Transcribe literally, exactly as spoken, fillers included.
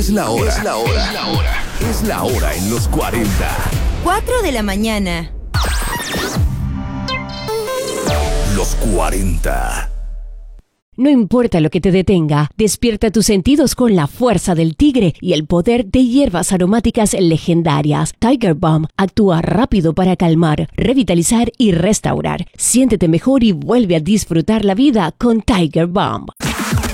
Es la hora. Es la hora. Es la hora. Es la hora en los cuarenta. cuatro de la mañana. Los cuarenta. No importa lo que te detenga, despierta tus sentidos con la fuerza del tigre y el poder de hierbas aromáticas legendarias. Tiger Balm actúa rápido para calmar, revitalizar y restaurar. Siéntete mejor y vuelve a disfrutar la vida con Tiger Balm.